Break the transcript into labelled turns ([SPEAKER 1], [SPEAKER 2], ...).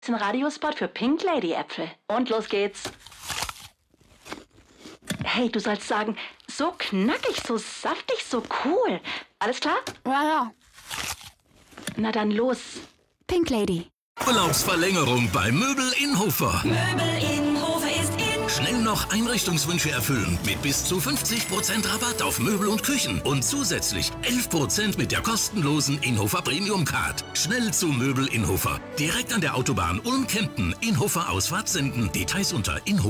[SPEAKER 1] Ein Radiospot für Pink Lady Äpfel. Und los geht's. Hey, du sollst sagen, so knackig, so saftig, so cool. Alles klar?
[SPEAKER 2] Ja.
[SPEAKER 1] Na dann los.
[SPEAKER 2] Pink Lady.
[SPEAKER 3] Urlaubsverlängerung bei Möbel Innhofer.
[SPEAKER 4] Möbel Innhofer ist in.
[SPEAKER 3] Schnell noch Einrichtungswünsche erfüllen mit bis zu 50% Rabatt auf Möbel und Küchen und zusätzlich 11% mit der kostenlosen Innhofer Premium Card. Schnell zu Möbel Innhofer. Direkt an der Autobahn Ulm-Kempten, Innhofer Ausfahrt senden. Details unter Innhofer.